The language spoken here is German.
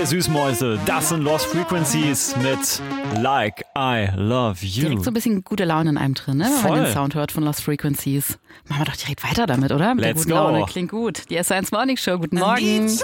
ihr Süßmäuse, das sind Lost Frequencies mit Like I Love You. Direkt so ein bisschen gute Laune in einem drin, ne? Wenn man den Sound hört von Lost Frequencies. Machen wir doch direkt weiter damit, oder? Mit Let's der guten go. Laune. Klingt gut. Die S1 Morning Show. Guten Morgen.